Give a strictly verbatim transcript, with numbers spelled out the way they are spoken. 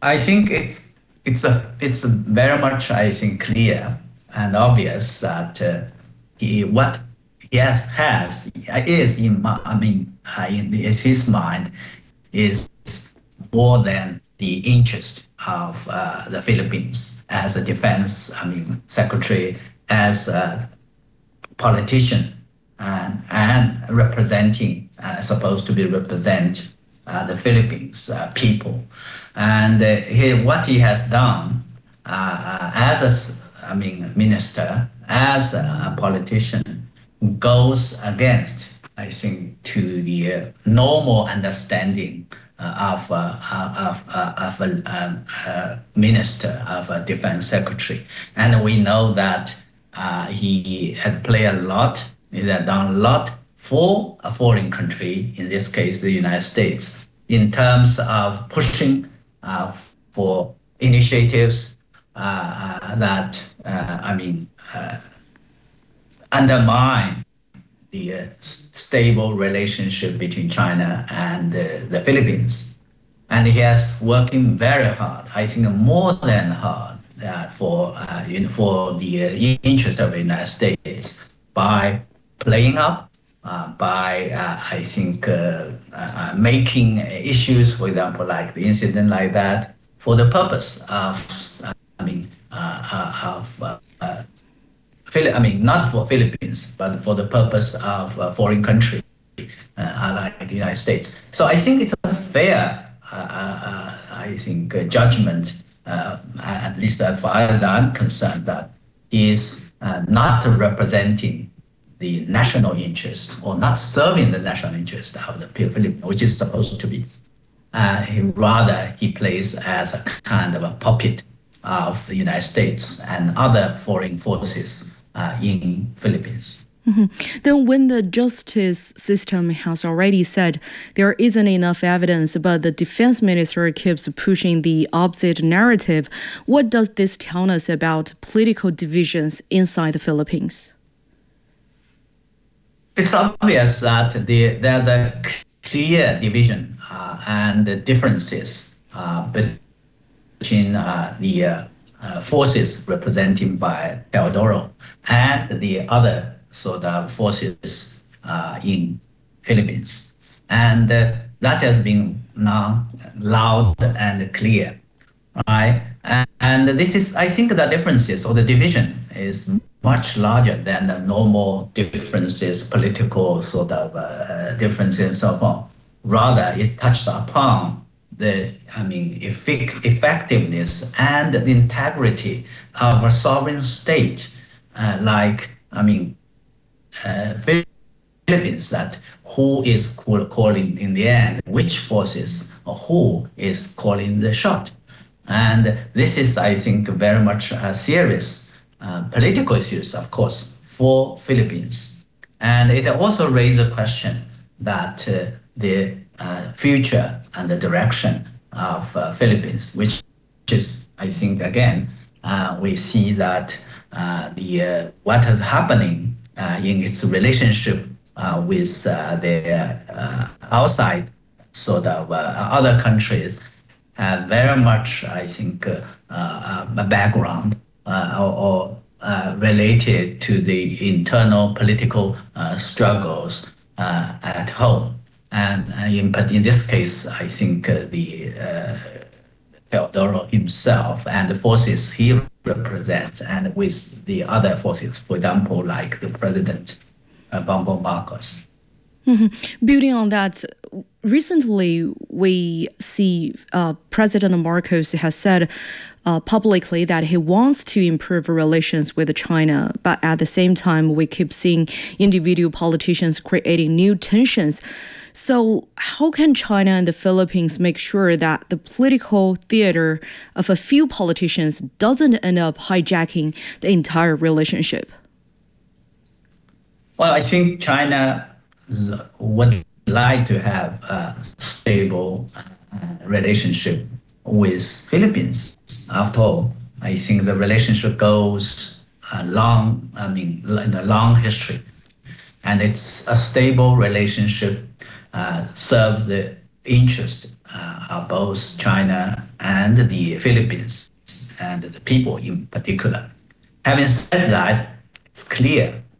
I think it's it's a it's very much I think clear and obvious that uh, he what he has has is in my, I mean uh, in his mind is more than the interest of uh, the Philippines as a defense I mean secretary, as a politician, and, and representing, uh, supposed to be represent uh, the Philippines uh, people. And uh, he, what he has done uh, as a s- I mean, minister, as a politician, goes against, I think, to the uh, normal understanding uh, of, uh, of, uh, of a, um, uh minister, of a defense secretary. And we know that uh, he had played a lot, he had done a lot for a foreign country, in this case, the United States, in terms of pushing uh, for initiatives uh, uh, that, uh, I mean, undermine the uh, stable relationship between China and uh, the Philippines. And he has working very hard, I think more than hard, uh, for, uh, you know, for the uh, interest of the United States by playing up, uh, by, uh, I think, uh, uh, making issues, for example, like the incident like that, for the purpose of, uh, I mean, uh, uh, of uh, Phili- I mean, not for Philippines, but for the purpose of a foreign country, uh, like the United States. So I think it's a fair, uh, uh, I think, uh, judgment, uh, at least as far as I'm concerned, that is uh, not representing the national interest or not serving the national interest of the Philippines, which is supposed to be. Uh, he, rather, he plays as a kind of a puppet of the United States and other foreign forces uh, in Philippines. Then, when the justice system has already said there isn't enough evidence, but the defense minister keeps pushing the opposite narrative, what does this tell us about political divisions inside the Philippines? It's obvious that the, there's a clear division uh, and differences uh, between uh, the uh, uh, forces represented by Teodoro and the other sort of forces uh, in Philippines. And uh, that has been now loud and clear, right? And, and this is, I think the differences or the division is much larger than the normal differences, political sort of uh, differences and so on. Rather, it touches upon the, I mean, effic- effectiveness and the integrity of a sovereign state, uh, like, I mean, uh, Philippines, that who is call, calling in the end, which forces or who is calling the shot. And this is, I think, very much uh, serious uh, political issues, of course, for Philippines. And it also raises a question that uh, the uh, future and the direction of uh, Philippines, which is, I think, again, uh, we see that uh, the uh, what is happening uh, in its relationship uh, with uh, the uh, outside sort of uh, other countries have very much, I think, uh, uh, a background uh, or, or uh, related to the internal political uh, struggles uh, at home. And uh, in, but in this case, I think uh, the uh, Teodoro himself and the forces he represents, and with the other forces, for example, like the president, uh, Bongbong Marcos. Building on that, recently we see uh, President Marcos has said uh, publicly that he wants to improve relations with China, but at the same time we keep seeing individual politicians creating new tensions. So how can China and the Philippines make sure that the political theater of a few politicians doesn't end up hijacking the entire relationship? Well, I think China l- would like to have a stable uh, relationship with Philippines. After all, I think the relationship goes a long, I mean, in a long history, and it's a stable relationship uh, serves the interest uh, of both China and the Philippines and the people in particular. Having said that, it's clear